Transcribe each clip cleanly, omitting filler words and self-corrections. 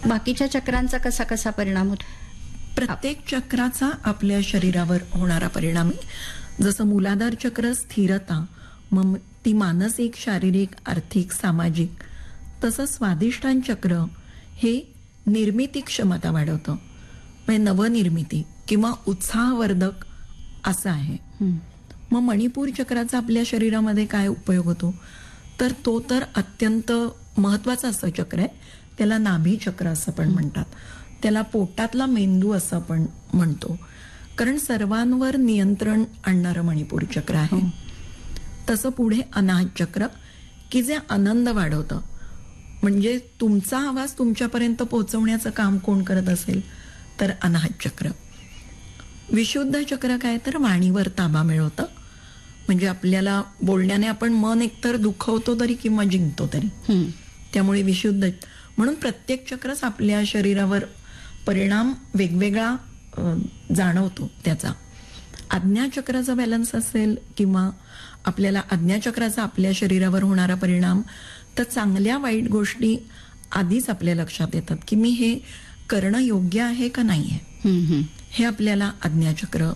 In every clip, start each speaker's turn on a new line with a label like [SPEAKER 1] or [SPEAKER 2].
[SPEAKER 1] बाकीच्या चक्रांचा कसा कसा परिणाम होतो?
[SPEAKER 2] प्रत्येक चक्राचा आपल्या शरीरावर होणारा परिणाम आहे. जसं मूलाधार चक्र स्थिरता, मग ती मानसिक, शारीरिक, आर्थिक, सामाजिक. तसं स्वादिष्ठान चक्र हे निर्मिती क्षमता वाढवतं, म्हणजे नवनिर्मिती किंवा उत्साहवर्धक असं आहे. मग मणिपूर चक्राचा आपल्या शरीरामध्ये काय उपयोग होतो, तर तो तर अत्यंत महत्वाचं असं चक्र आहे. त्याला नाभी चक्र असं पण म्हणतात, त्याला पोटातला मेंदू असं आपण म्हणतो, कारण सर्वांवर नियंत्रण आणणारं मणिपूर चक्र आहे. तसं पुढे अनाहत चक्र, की जे आनंद वाढवतं, म्हणजे तुमचा आवाज तुमच्यापर्यंत पोहोचवण्याचं काम कोण करत असेल तर अनाहत चक्र. विशुद्ध चक्र काय, तर वाणीवर ताबा मिळवतं, म्हणजे आपल्याला बोलण्याने आपण मन एकतर दुखवतो तरी किंवा जिंकतो तरी, त्यामुळे विशुद्ध. म्हणून प्रत्येक चक्रच आपल्या शरीरावर परिणाम वेगवेगळा जाणवतो त्याचा. आज्ञाचक्राचा बॅलन्स असेल किंवा आपल्याला आज्ञाचक्राचा आपल्या शरीरावर होणारा परिणाम, तर चांगल्या वाईट गोष्टी आधीच आपल्या लक्षात येतात की मी हे करणं योग्य आहे का नाही आहे, हे आपल्याला आज्ञाचक्र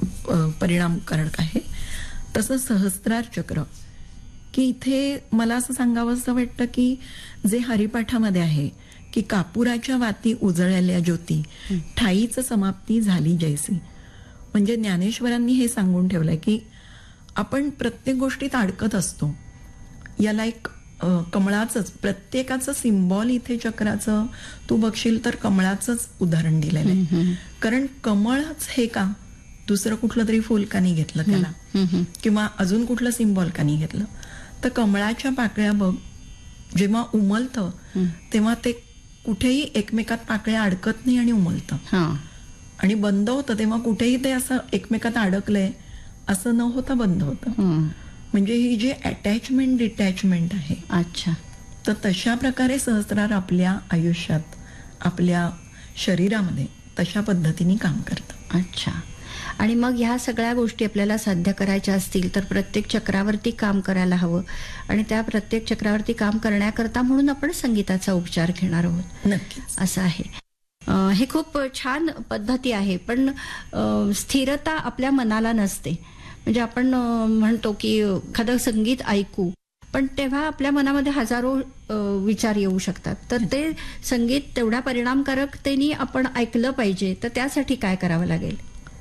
[SPEAKER 2] परिणामकारक आहे. तसं सहस्त्रार चक्र, की इथे मला असं सांगावं असं वाटतं की जे हरिपाठामध्ये आहे की कापुराच्या वाती उजळल्या ज्योती, ठाईच समाप्ती झाली जैसी. म्हणजे ज्ञानेश्वरांनी हे सांगून ठेवलंय की आपण प्रत्येक गोष्टीत अडकत असतो. याला एक कमळाचंच प्रत्येकाचं सिम्बॉल इथे चक्राचं तू बघशील तर कमळाचंच उदाहरण दिलेलं आहे. कारण कमळच हे का, दुसरं कुठलं तरी फुल का नाही घेतलं त्याला, किंवा अजून कुठलं सिम्बॉल का नाही घेतलं, तर कमळाच्या पाकळ्या बघ, जेव्हा उमलतं तेव्हा ते कुठेही एकमेकात पाकळ्या अडकत नाही आणि उमलतं, आणि बंद होतं तेव्हा कुठेही ते असं एकमेकात अडकलंय असं न होता बंद होतं. म्हणजे ही जी अटॅचमेंट डिटॅचमेंट आहे.
[SPEAKER 1] अच्छा.
[SPEAKER 2] तर तशा प्रकारे सहस्रार आपल्या आयुष्यात, आपल्या शरीरामध्ये तशा पद्धतीने काम करतं.
[SPEAKER 1] अच्छा. आणि मग ह्या सगळ्या गोष्टी आपल्याला साध्य करायच्या असतील तर प्रत्येक चक्रावरती काम करायला हवं, आणि त्या प्रत्येक चक्रावरती काम करण्याकरता म्हणून आपण संगीताचा उपचार घेणार आहोत.
[SPEAKER 2] नक्कीच
[SPEAKER 1] असं आहे. हे खूप छान पद्धती आहे, पण स्थिरता आपल्या मनाला नसते. म्हणजे आपण म्हणतो की एखादं संगीत ऐकू, पण तेव्हा आपल्या मनामध्ये हजारो विचार येऊ शकतात. तर ते संगीत तेवढ्या परिणामकारकतेने आपण ऐकलं पाहिजे, तर त्यासाठी काय करावं लागेल?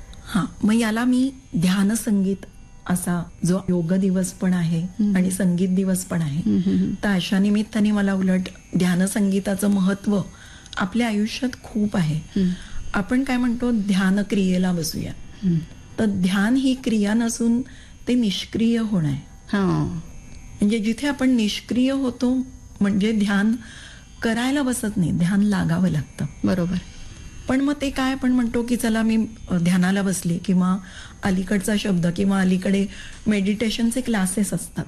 [SPEAKER 2] मग याला मी ध्यान संगीत असा जो योग दिवस पण आहे आणि संगीत दिवस पण आहे, तर अशा निमित्ताने मला उलट ध्यान संगीताचं महत्व आपल्या आयुष्यात खूप आहे. आपण काय म्हणतो, ध्यान क्रियेला बसूया, तर ध्यान ही क्रिया नसून ते निष्क्रिय होणं आहे. म्हणजे जिथे आपण निष्क्रिय होतो म्हणजे ध्यान करायला बसत नाही, ध्यान लागावं लागतं.
[SPEAKER 1] बरोबर.
[SPEAKER 2] पण मग ते काय आपण म्हणतो की चला मी ध्यानाला बसली, किंवा अलीकडचा शब्द, किंवा अलीकडे मेडिटेशनचे क्लासेस असतात.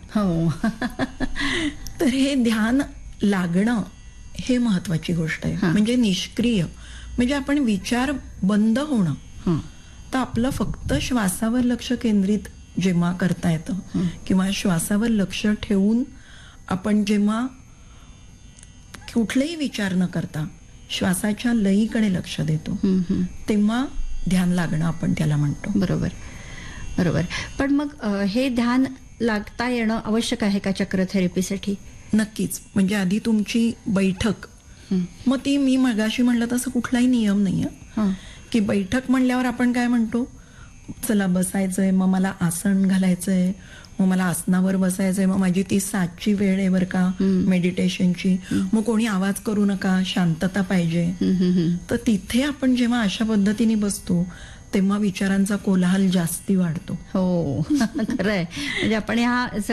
[SPEAKER 2] तर हे ध्यान लागणं हे महत्वाची गोष्ट आहे. म्हणजे निष्क्रिय म्हणजे आपण विचार बंद होणं, तर आपलं फक्त श्वासावर लक्ष केंद्रित जेव्हा करता येतं, किंवा श्वासावर लक्ष ठेवून आपण जेव्हा कुठलेही विचार न करता श्वासाच्या लयीकडे लक्ष देतो, तेव्हा ध्यान लागणं आपण त्याला म्हणतो.
[SPEAKER 1] बरोबर बरोबर. पण मग हे ध्यान लागता येणं आवश्यक आहे का चक्रथेरपीसाठी?
[SPEAKER 2] नक्कीच. म्हणजे आधी तुमची बैठक, मग ती मी मगाशी म्हणलं तसं कुठलाही नियम नाहीये की बैठक म्हणल्यावर आपण काय म्हणतो, चला बसायचंय, मग मला आसन घालायचंय, मग मला आसनावर बसायचंय, मग माझी ती 7ची वेळ आहे बरं का मेडिटेशनची, मग कोणी आवाज करू नका, शांतता पाहिजे. तर तिथे आपण जेव्हा अशा पद्धतीने बसतो तेव्हा विचारांचा कोलाहल जास्ती वाढतो.
[SPEAKER 1] हो खरंय. म्हणजे आपण ह्या